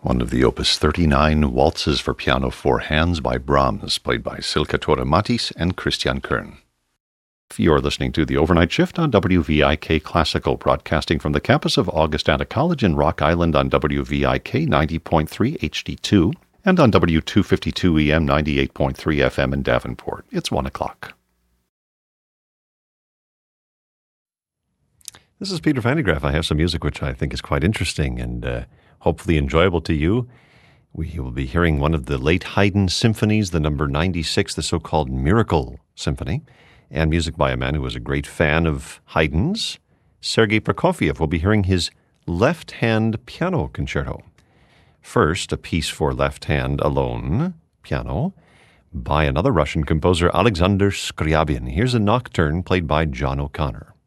one of the Opus 39 waltzes for piano four hands by Brahms, played by Silke Toramatis and Christian Kern. You're listening to The Overnight Shift on WVIK Classical, broadcasting from the campus of Augustana College in Rock Island on WVIK 90.3 HD2 and on W252 EM 98.3 FM in Davenport. It's 1 o'clock. This is Peter Van de Graaff. I have some music which I think is quite interesting and hopefully enjoyable to you. We will be hearing one of the late Haydn symphonies, the number 96, the so-called Miracle Symphony, and music by a man who was a great fan of Haydn's, Sergei Prokofiev. We'll be hearing his left-hand piano concerto. First, a piece for left hand alone, piano, by another Russian composer, Alexander Scriabin. Here's a nocturne played by John O'Connor.